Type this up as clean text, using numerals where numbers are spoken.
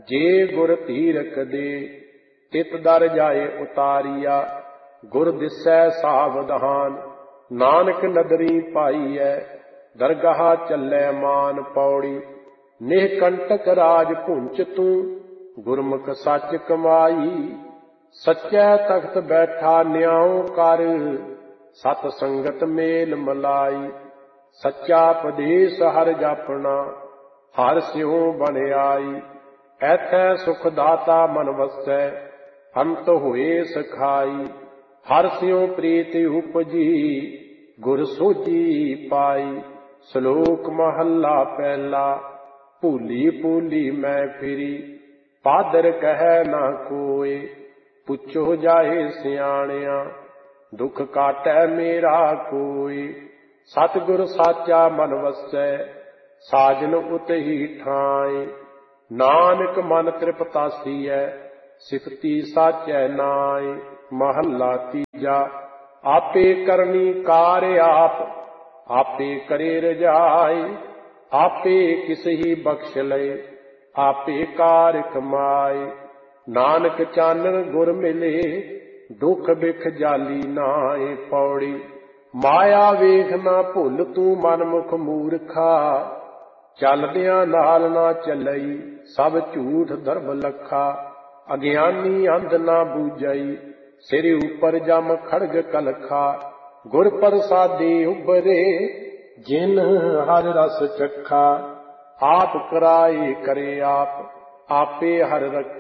जे गुर तीरक दे तित दर जाए उतारिया। गुर दिसै सावधान नानक नदरी पाईऐ। दरगाह चलै मान पौड़ी निहकंटक राज पुंच तू। गुरमुख सच कमाई सच्चै तख्त बैठा न्याओ कर। सत संगत मेल मलाई सच्चा पदेश हर जापना। हर स्यों बन आई ऐथै सुख दाता मन वसै। अंत होए सखाई हर स्यों प्रीति उपजी। गुर सोझी पाई। श्लोक महला पहला। भूली भूली मैं फिरी पादर कह ना कोय। पुछो जाए सियाणिया दुख काटै मेरा कोय। सतगुर साचा मन वसै साजन उतही ठाए। नानक मन तृपतासीऐ सिफती साचै नाय। महला तीजा। आपे करनी कार आप आपे करे रजाई। आपे किसही बख्श लय आपे कार कमाए। नानक चानन गुर मिले दुख बिख जाली नाए। पौड़ी माया ਵੇਖ ਨਾ ਭੁੱਲ ਤੂੰ ਮਨਮੁਖ ਮੂਰਖਾ। ਚੱਲਦਿਆਂ ਨਾਲ ਨਾ ਚੱਲਈ ਸਭ ਝੂਠ ਧਰਮ ਲੱਖਾ। ਅਗਿਆਨੀ ਅੰਧ ਨਾ ਬੂਝਈ ਸਿਰ ਉਪਰ ਜਮ ਖੜਗ ਕਲਖਾ। ਗੁਰ ਪ੍ਰਸਾਦੀ ਉਬਰੇ ਜਿਨ ਹਰ ਰਸ ਚਖਾ। ਆਪ ਕਰਾਏ ਕਰੇ ਆਪ ਆਪੇ ਹਰ ਰੱਖਾ।